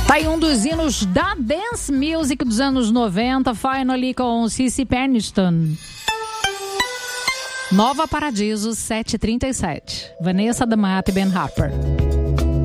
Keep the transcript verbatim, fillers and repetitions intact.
Tá aí um dos hinos da Dance Music dos anos noventa, Finally com Cici Peniston. Nova Paradiso, sete e trinta e sete. Vanessa da Mata e Ben Harper.